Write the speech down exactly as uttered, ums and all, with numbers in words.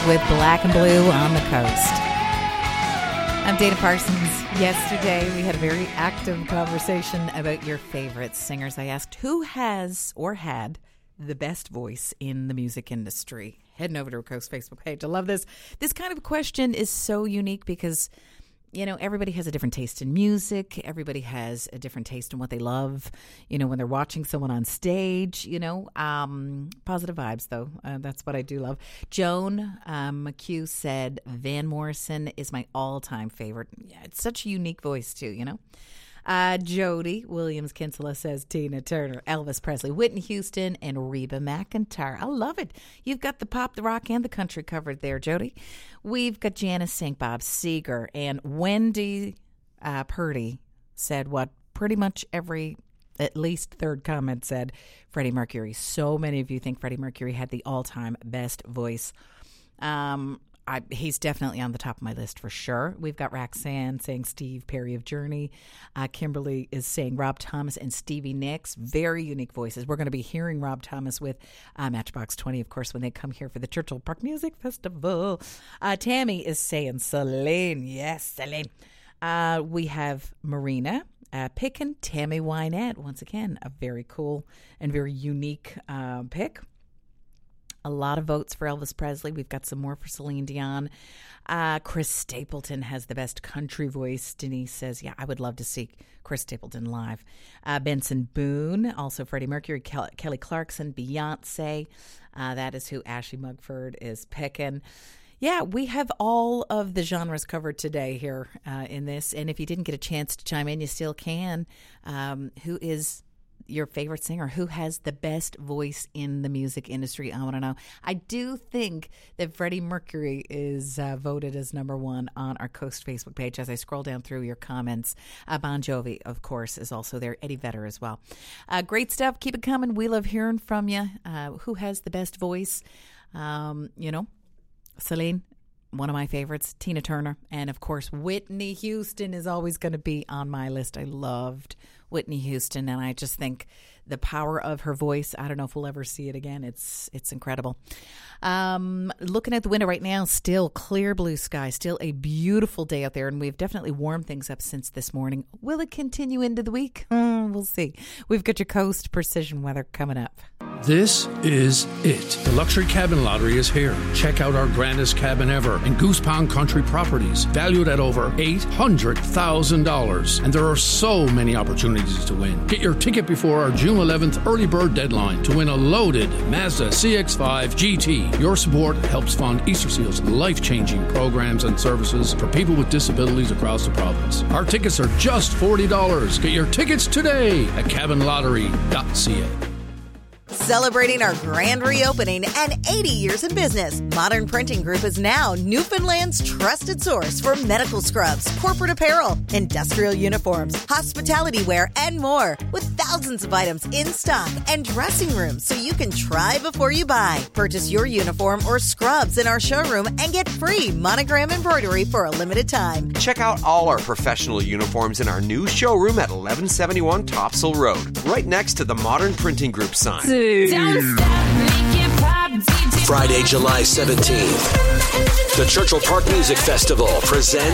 with Black and Blue on the Coast. I'm Dana Parsons. Yesterday, we had a very active conversation about your favorite singers. I asked who has or had the best voice in the music industry. Heading over to our Coast Facebook page. I love this. This kind of question is so unique because, you know, everybody has a different taste in music. Everybody has a different taste in what they love, you know, when they're watching someone on stage, you know. Um, positive vibes, though. Uh, that's what I do love. Joan um, McHugh said Van Morrison is my all-time favorite. Yeah, it's such a unique voice, too, you know. Uh, Jody Williams-Kinsella says Tina Turner, Elvis Presley, Whitney Houston, and Reba McEntire. I love it. You've got the pop, the rock, and the country covered there, Jody. We've got Janice saying Bob Seger, and Wendy uh, Purdy said what pretty much every, at least third comment said, Freddie Mercury. So many of you think Freddie Mercury had the all-time best voice. Um... I, he's definitely on the top of my list for sure. We've got Roxanne saying Steve Perry of Journey. Uh, Kimberly is saying Rob Thomas and Stevie Nicks. Very unique voices. We're going to be hearing Rob Thomas with uh, Matchbox twenty, of course, when they come here for the Churchill Park Music Festival. Uh, Tammy is saying Celine. Yes, Celine. Uh, we have Marina uh, picking Tammy Wynette. Once again, a very cool and very unique uh, pick. A lot of votes for Elvis Presley. We've got some more for Celine Dion. Uh, Chris Stapleton has the best country voice. Denise says, yeah, I would love to see Chris Stapleton live. Uh, Benson Boone, also Freddie Mercury, Kel- Kelly Clarkson, Beyonce. Uh, that is who Ashley Mugford is picking. Yeah, we have all of the genres covered today here uh, in this. And if you didn't get a chance to chime in, you still can. Um, who is your favorite singer? Who has the best voice in the music industry? I want to know. I do think that Freddie Mercury is uh, voted as number one on our Coast Facebook page. As I scroll down through your comments, uh, Bon Jovi, of course, is also there. Eddie Vedder as well. Uh, great stuff. Keep it coming. We love hearing from you. Uh, who has the best voice? Um, you know, Celine, one of my favorites, Tina Turner, and of course Whitney Houston is always going to be on my list. I loved Whitney Houston, and I just think the power of her voice, I don't know if we'll ever see it again. It's it's incredible. Um, looking at the window right now, still clear blue sky, still a beautiful day out there, and we've definitely warmed things up since this morning. Will it continue into the week? Mm, we'll see. We've got your Coast Precision weather coming up. This is it. The Luxury Cabin Lottery is here. Check out our grandest cabin ever in Goose Pond Country Properties, valued at over eight hundred thousand dollars. And there are so many opportunities to win. Get your ticket before our June eleventh early bird deadline to win a loaded Mazda C X five G T. Your support helps fund Easter Seal's life-changing programs and services for people with disabilities across the province. Our tickets are just forty dollars. Get your tickets today at cabin lottery dot c a. Celebrating our grand reopening and eighty years in business, Modern Printing Group is now Newfoundland's trusted source for medical scrubs, corporate apparel, industrial uniforms, hospitality wear, and more. With thousands of items in stock and dressing rooms so you can try before you buy. Purchase your uniform or scrubs in our showroom and get free monogram embroidery for a limited time. Check out all our professional uniforms in our new showroom at eleven seventy-one Topsail Road, right next to the Modern Printing Group sign. Friday, July seventeenth, the Churchill Park Music Festival presents